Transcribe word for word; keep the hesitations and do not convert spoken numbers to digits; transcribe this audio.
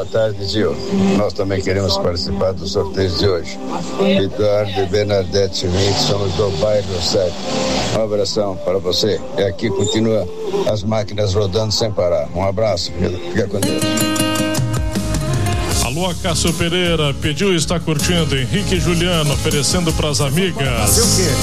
boa tarde, Gil. Nós também queremos participar do sorteio de hoje. Eduardo e Bernadette Schmidt, somos do bairro sete. Um abração para você. E aqui continua as máquinas rodando sem parar. Um abraço, fica com Deus. Alô, Cássio Pereira, pediu e está curtindo Henrique e Juliano, oferecendo pras amigas. Fazer o quê?